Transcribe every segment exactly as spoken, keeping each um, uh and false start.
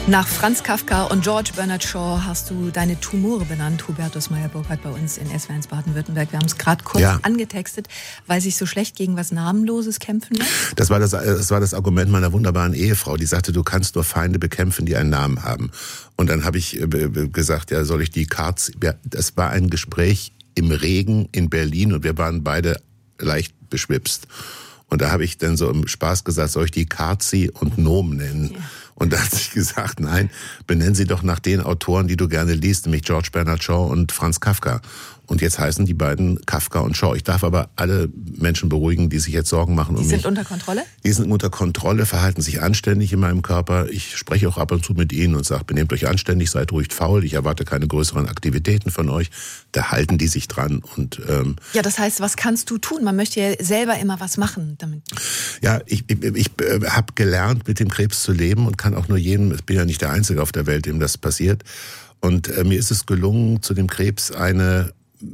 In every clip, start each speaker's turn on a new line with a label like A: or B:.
A: Nach Franz Kafka und George Bernard Shaw hast du deine Tumore benannt, Hubertus Meyer-Burkhardt, bei uns in S W R eins Baden-Württemberg. Wir haben es gerade kurz ja. angetextet, weil sich so schlecht gegen was Namenloses kämpfen lässt.
B: Das war das, das war das Argument meiner wunderbaren Ehefrau, die sagte, du kannst nur Feinde bekämpfen, die einen Namen haben. Und dann habe ich gesagt, ja, soll ich die Karts... Ja, das war ein Gespräch im Regen in Berlin und wir waren beide leicht beschwipst. Und da habe ich dann so im Spaß gesagt, soll ich die Karzi und Nom nennen? Ja. Und da hat sie gesagt, nein, benennen sie doch nach den Autoren, die du gerne liest, nämlich George Bernard Shaw und Franz Kafka. Und jetzt heißen die beiden Kafka und Shaw. Ich darf aber alle Menschen beruhigen, die sich jetzt Sorgen machen um mich.
A: Die sind unter Kontrolle?
B: Die sind unter Kontrolle, verhalten sich anständig in meinem Körper. Ich spreche auch ab und zu mit ihnen und sage, benehmt euch anständig, seid ruhig faul. Ich erwarte keine größeren Aktivitäten von euch. Da halten die sich dran. Und ähm,
A: ja, das heißt, was kannst du tun? Man möchte ja selber immer was machen damit.
B: Ja, ich, ich, ich habe gelernt, mit dem Krebs zu leben und kann auch nur jedem, ich bin ja nicht der Einzige auf der Welt, dem das passiert. Und äh, mir ist es gelungen, zu dem Krebs eine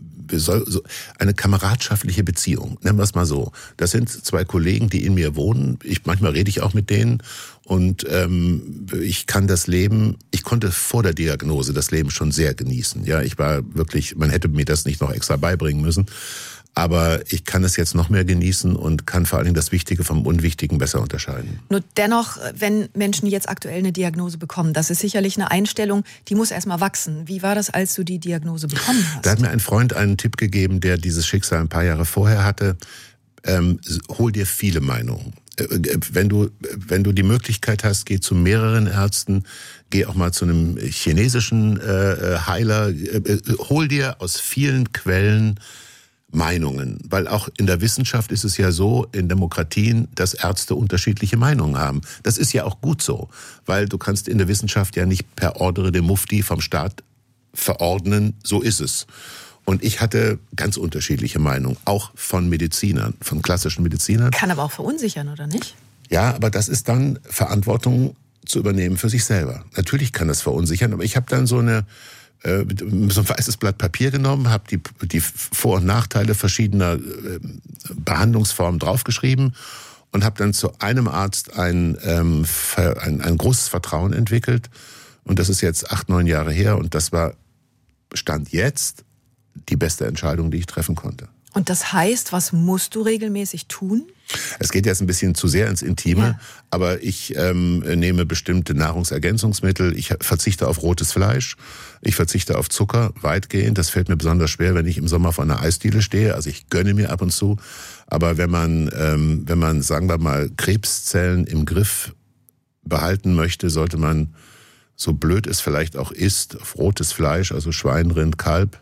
B: eine kameradschaftliche Beziehung, nennen wir es mal so. Das sind zwei Kollegen, die in mir wohnen. Ich, manchmal rede ich auch mit denen und ähm, ich kann das Leben, ich konnte vor der Diagnose das Leben schon sehr genießen. Ja, ich war wirklich, man hätte mir das nicht noch extra beibringen müssen. Aber ich kann es jetzt noch mehr genießen und kann vor allen Dingen das Wichtige vom Unwichtigen besser unterscheiden.
A: Nur dennoch, wenn Menschen jetzt aktuell eine Diagnose bekommen, das ist sicherlich eine Einstellung, die muss erstmal wachsen. Wie war das, als du die Diagnose bekommen hast?
B: Da hat mir ein Freund einen Tipp gegeben, der dieses Schicksal ein paar Jahre vorher hatte. Ähm, hol dir viele Meinungen. Wenn du, wenn du die Möglichkeit hast, geh zu mehreren Ärzten, geh auch mal zu einem chinesischen äh, Heiler, äh, hol dir aus vielen Quellen Meinungen, weil auch in der Wissenschaft ist es ja so, in Demokratien, dass Ärzte unterschiedliche Meinungen haben. Das ist ja auch gut so, weil du kannst in der Wissenschaft ja nicht per Ordre dem Mufti vom Staat verordnen, so ist es. Und ich hatte ganz unterschiedliche Meinungen, auch von Medizinern, von klassischen Medizinern.
A: Kann aber auch verunsichern, oder nicht?
B: Ja, aber das ist dann Verantwortung zu übernehmen für sich selber. Natürlich kann das verunsichern, aber ich habe dann so eine so ein weißes Blatt Papier genommen, habe die, die Vor- und Nachteile verschiedener Behandlungsformen draufgeschrieben und habe dann zu einem Arzt ein, ähm, ein, ein großes Vertrauen entwickelt. Und das ist jetzt acht, neun Jahre her und das war, Stand jetzt, die beste Entscheidung, die ich treffen konnte.
A: Und das heißt, was musst du regelmäßig tun?
B: Es geht jetzt ein bisschen zu sehr ins Intime, ja. aber ich ähm, nehme bestimmte Nahrungsergänzungsmittel. Ich verzichte auf rotes Fleisch, ich verzichte auf Zucker weitgehend. Das fällt mir besonders schwer, wenn ich im Sommer vor einer Eisdiele stehe. Also ich gönne mir ab und zu. Aber wenn man, ähm, wenn man, sagen wir mal, Krebszellen im Griff behalten möchte, sollte man, so blöd es vielleicht auch ist, auf rotes Fleisch, also Schwein, Rind, Kalb,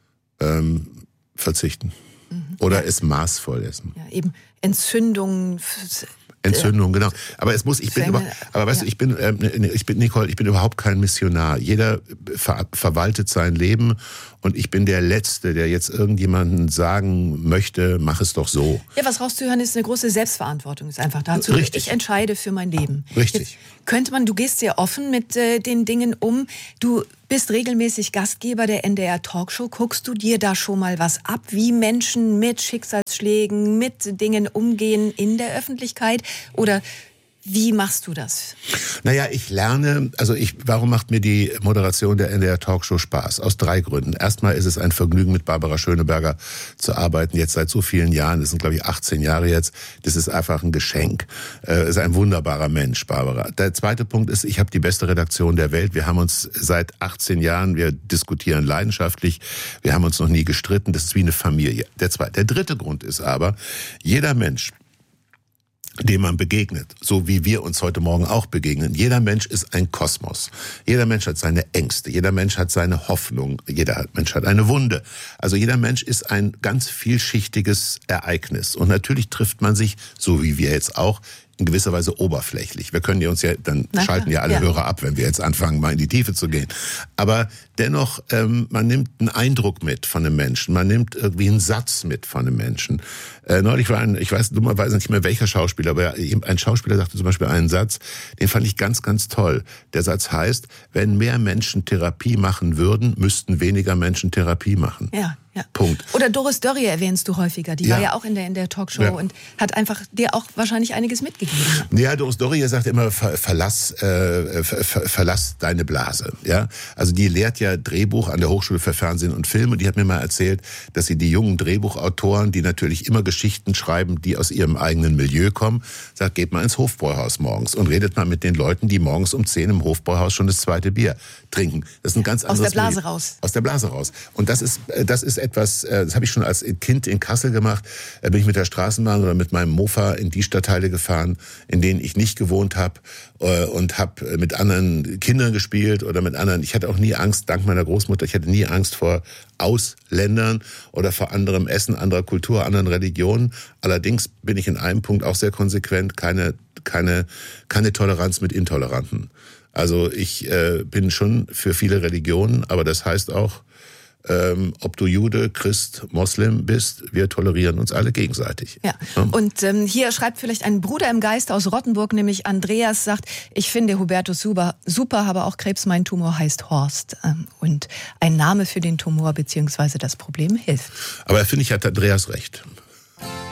B: ähm, verzichten. Oder es maßvoll essen.
A: Ja, eben Entzündungen.
B: Entzündung, genau. Aber es muss, ich bin, über, aber weißt ja. du, ich bin, äh, ich bin, Nicole, ich bin überhaupt kein Missionar. Jeder ver, verwaltet sein Leben und ich bin der Letzte, der jetzt irgendjemanden sagen möchte, mach es doch so.
A: Ja, was rauszuhören ist eine große Selbstverantwortung, ist einfach dazu.
B: Richtig.
A: Ich entscheide für mein Leben.
B: Richtig.
A: Jetzt könnte man, du gehst sehr offen mit äh, den Dingen um. Du bist regelmäßig Gastgeber der N D R Talkshow. Guckst du dir da schon mal was ab, wie Menschen mit Schicksalsschlägen, mit Dingen umgehen in der Öffentlichkeit? Oder wie machst du das?
B: Naja, ich lerne, also ich, warum macht mir die Moderation der N D R Talkshow Spaß? Aus drei Gründen. Erstmal ist es ein Vergnügen, mit Barbara Schöneberger zu arbeiten, jetzt seit so vielen Jahren, das sind glaube ich achtzehn Jahre jetzt, das ist einfach ein Geschenk. Äh, ist ein wunderbarer Mensch, Barbara. Der zweite Punkt ist, ich habe die beste Redaktion der Welt. Wir haben uns seit achtzehn Jahren, wir diskutieren leidenschaftlich, wir haben uns noch nie gestritten, das ist wie eine Familie. Der zweite. Der dritte Grund ist aber, jeder Mensch, dem man begegnet, so wie wir uns heute Morgen auch begegnen. Jeder Mensch ist ein Kosmos. Jeder Mensch hat seine Ängste, jeder Mensch hat seine Hoffnung, jeder Mensch hat eine Wunde. Also jeder Mensch ist ein ganz vielschichtiges Ereignis. Und natürlich trifft man sich, so wie wir jetzt auch, in gewisser Weise oberflächlich. Wir können ja uns ja, dann Na, schalten ja alle ja. Hörer ab, wenn wir jetzt anfangen, mal in die Tiefe zu gehen. Aber dennoch, ähm, man nimmt einen Eindruck mit von einem Menschen, man nimmt irgendwie einen Satz mit von einem Menschen. Äh, neulich war ein, ich weiß dummerweise nicht mehr welcher Schauspieler, aber ein Schauspieler sagte zum Beispiel einen Satz, den fand ich ganz, ganz toll. Der Satz heißt, wenn mehr Menschen Therapie machen würden, müssten weniger Menschen Therapie machen.
A: Ja. Ja.
B: Punkt.
A: Oder Doris Dörrie erwähnst du häufiger. Die
B: Ja.
A: war ja auch in der, in der Talkshow
B: Ja.
A: und hat einfach dir auch wahrscheinlich einiges mitgegeben.
B: Ja, Doris Dörrie sagt immer, ver, verlass, äh, ver, ver, verlass deine Blase. Ja, also die lehrt ja Drehbuch an der Hochschule für Fernsehen und Film und die hat mir mal erzählt, dass sie die jungen Drehbuchautoren, die natürlich immer Geschichten schreiben, die aus ihrem eigenen Milieu kommen, sagt, geht mal ins Hofbräuhaus morgens und redet mal mit den Leuten, die morgens um zehn im Hofbräuhaus schon das zweite Bier trinken. Das ist ein ganz anderes
A: Aus der Blase
B: Milieu.
A: raus.
B: Aus der Blase raus. Und das ist, das ist etwas, das habe ich schon als Kind in Kassel gemacht. Da bin ich mit der Straßenbahn oder mit meinem Mofa in die Stadtteile gefahren, in denen ich nicht gewohnt habe und habe mit anderen Kindern gespielt oder mit anderen. Ich hatte auch nie Angst, dank meiner Großmutter, ich hatte nie Angst vor Ausländern oder vor anderem Essen, anderer Kultur, anderen Religionen. Allerdings bin ich in einem Punkt auch sehr konsequent, keine, keine, keine Toleranz mit Intoleranten. Also ich äh, bin schon für viele Religionen, aber das heißt auch, ähm, ob du Jude, Christ, Moslem bist, wir tolerieren uns alle gegenseitig.
A: Ja. ja. Und ähm, hier schreibt vielleicht ein Bruder im Geiste aus Rottenburg, nämlich Andreas, sagt, ich finde Hubertus super, super, habe auch Krebs, mein Tumor heißt Horst. Ähm, und ein Name für den Tumor bzw. das Problem hilft.
B: Aber finde ich, hat Andreas recht.